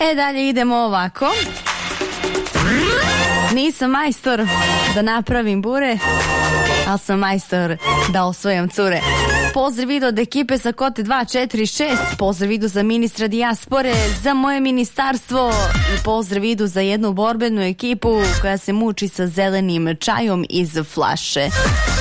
Dalje idemo ovako. Nisam majstor da napravim bure, ali sam majstor da osvojam cure. Pozdrav idu od ekipe sa Kote 246, pozdrav idu za ministra dijaspore, za moje ministarstvo i pozdrav idu za jednu borbenu ekipu koja se muči sa zelenim čajom iz flaše.